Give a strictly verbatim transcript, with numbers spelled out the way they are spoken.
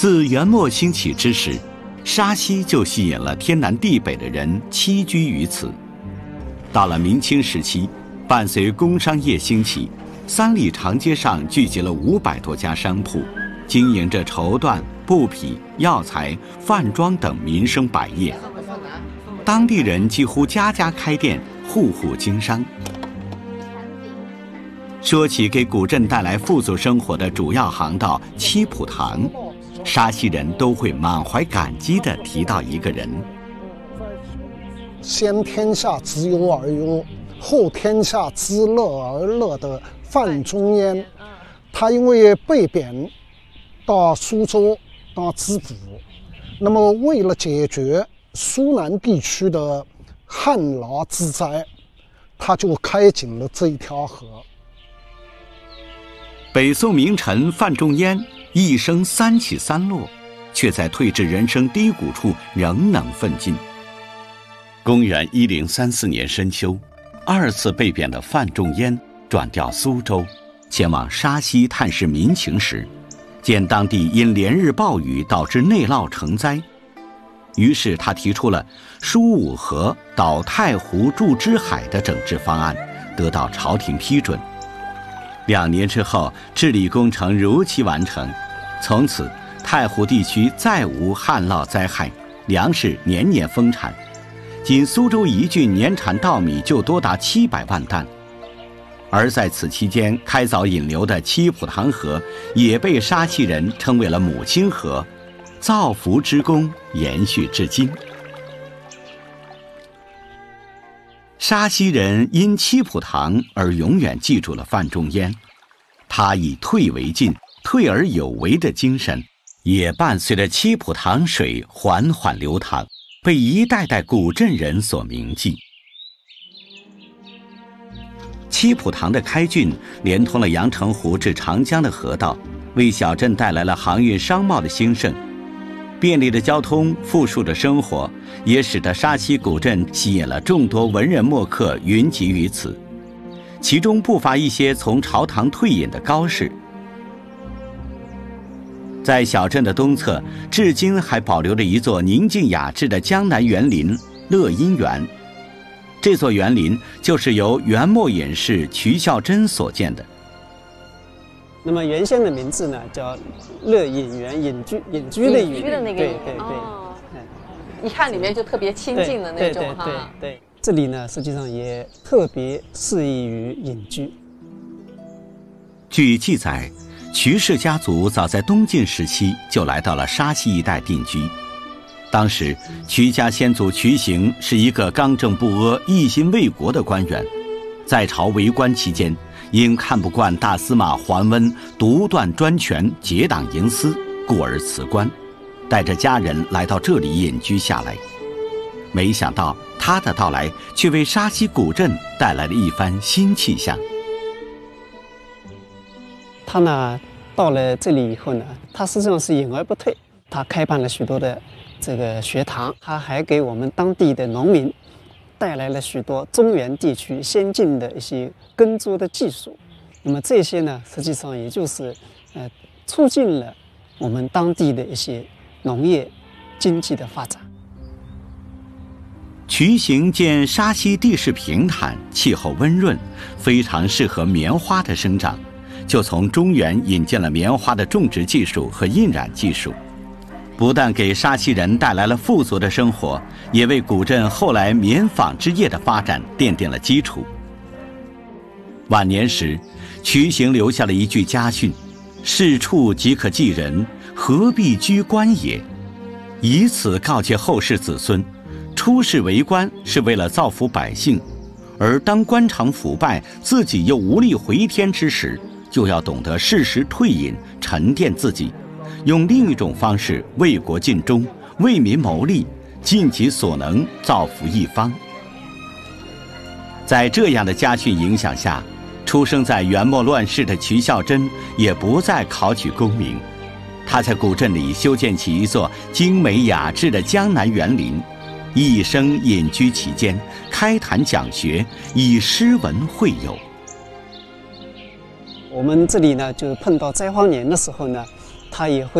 自元末兴起之时，沙溪就吸引了天南地北的人栖居于此。到了明清时期，伴随工商业兴起，三里长街上聚集了五百多家商铺，经营着绸缎、布匹、药材、饭庄等民生百业。当地人几乎家家开店，户户经商。说起给古镇带来富足生活的主要航道七浦塘，沙溪人都会满怀感激地提到一个人。 先天下之忧而忧，后天下之乐而乐的范仲淹，他因为被贬到苏州当知府，那么为了解决苏南地区的旱涝之灾，他就开井了这一条河。 北宋名臣范仲淹一生三起三落，却在退至人生低谷处仍能奋进。公元一零三四年深秋，二次被贬的范仲淹转调苏州，前往沙溪探视民情时，见当地因连日暴雨导致内涝成灾，于是他提出了疏五河、导太湖、筑支海的整治方案，得到朝廷批准。两年之后，治理工程如期完成，从此太湖地区再无旱涝灾害，粮食年年丰产。仅苏州一郡年产稻米就多达七百万担。而在此期间开凿引流的七浦塘河，也被沙溪人称为了母亲河，造福之功延续至今。沙溪人因七浦塘而永远记住了范仲淹，他以退为进、退而有为的精神，也伴随着七浦塘水缓缓流淌，被一代代古镇人所铭记。七浦塘的开浚连通了阳澄湖至长江的河道，为小镇带来了航运商贸的兴盛。便利的交通、富庶的生活，也使得沙溪古镇吸引了众多文人墨客云集于此，其中不乏一些从朝堂退隐的高士。在小镇的东侧，至今还保留着一座宁静雅致的江南园林乐音园。这座园林就是由元末隐士瞿孝真所建的。 那么原先的名字呢，叫乐隐园，隐居隐居的隐， 隐居的那个对对对， 哦，一看里面就特别亲近的那种哈。 对对对对，这里呢，实际上也特别适宜于隐居。 据记载，瞿氏家族早在东晋时期就来到了沙溪一带定居。当时，瞿家先祖瞿行是一个刚正不阿、一心为国的官员，在朝为官期间，因看不惯大司马桓温独断专权、结党营私，故而辞官，带着家人来到这里隐居下来。没想到他的到来却为沙溪古镇带来了一番新气象。 他呢，到了这里以后呢，他实际上是隐而不退，他开办了许多的这个学堂，他还给我们当地的农民带来了许多中原地区先进的一些耕作的技术。那么这些呢，实际上也就是呃促进了我们当地的一些农业经济的发展。 瞿行见沙溪地势平坦，气候温润，非常适合棉花的生长，就从中原引进了棉花的种植技术和印染技术。不但给沙溪人带来了富足的生活，也为古镇后来棉纺织业的发展奠定了基础。晚年时，瞿行留下了一句家训：“事处即可济人，何必居官也？”以此告诫后世子孙，出仕为官是为了造福百姓，而当官场腐败，自己又无力回天之时，就要懂得适时退隐，沉淀自己，用另一种方式为国尽忠，为民谋利，尽己所能，造福一方。在这样的家训影响下，出生在元末乱世的瞿孝真也不再考取功名，他在古镇里修建起一座精美雅致的江南园林，一生隐居其间，开坛讲学，以诗文会友。 我们这里呢，就碰到灾荒年的时候呢，他也会